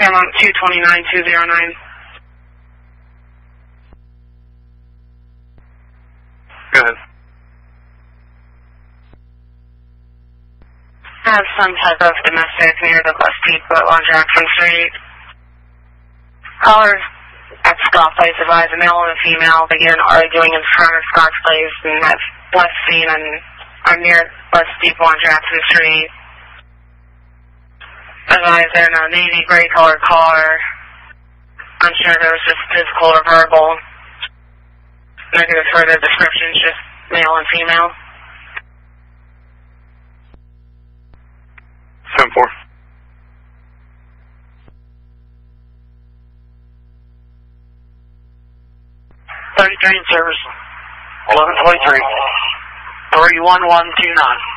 Paramount 229-209. Go ahead. I have some type of domestic near the bus depot on Jackson Street. Callers at Scott Place advise a male and a female began arguing in front of Scott's Place, and that's last seen on near bus depot on Jackson Street. Advised they're in a navy gray colored car. Unsure there was just physical or verbal. Negative further descriptions, just male and female. 7-4. In service, 1123, 31129.